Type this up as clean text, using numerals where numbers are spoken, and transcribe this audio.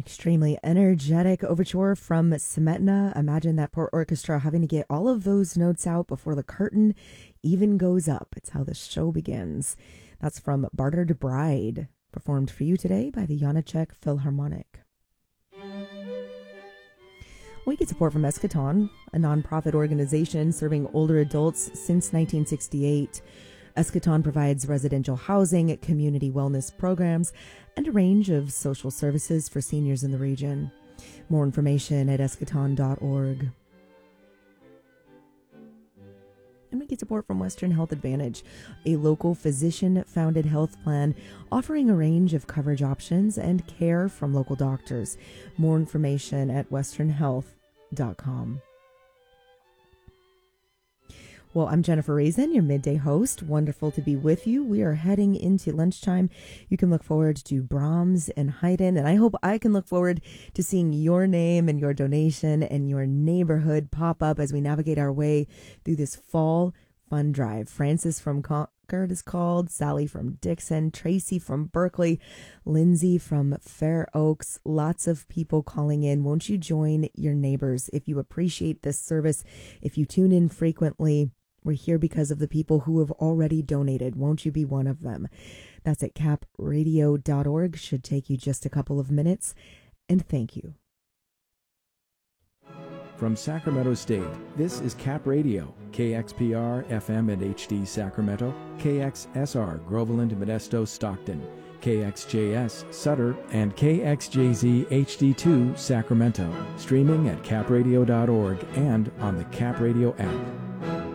Extremely energetic overture from Smetana. Imagine that poor orchestra having to get all of those notes out before the curtain even goes up. It's how the show begins. That's from Bartered Bride, performed for you today by the Janacek Philharmonic. We get support from Eschaton, a nonprofit organization serving older adults since 1968. Eschaton provides residential housing, community wellness programs, and a range of social services for seniors in the region. More information at eschaton.org. And we get support from Western Health Advantage, a local physician-founded health plan offering a range of coverage options and care from local doctors. More information at westernhealth.com. Well, I'm Jennifer Raisin, your midday host. Wonderful to be with you. We are heading into lunchtime. You can look forward to Brahms and Haydn, and I hope I can look forward to seeing your name and your donation and your neighborhood pop up as we navigate our way through this fall fun drive. Francis from Concord is called, Sally from Dixon, Tracy from Berkeley, Lindsay from Fair Oaks. Lots of people calling in. Won't you join your neighbors? If you appreciate this service, if you tune in frequently, we're here because of the people who have already donated. Won't you be one of them? That's at capradio.org. Should take you just a couple of minutes. And thank you. From Sacramento State, this is Cap Radio, KXPR, FM and HD Sacramento, KXSR, Groveland, Modesto, Stockton, KXJS, Sutter, and KXJZ HD2, Sacramento. Streaming at capradio.org and on the Cap Radio app.